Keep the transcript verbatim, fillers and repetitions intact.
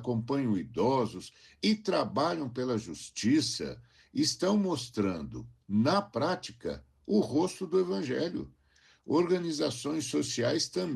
acompanham idosos e trabalham pela justiça estão mostrando, na prática, o rosto do Evangelho. Organizações sociais também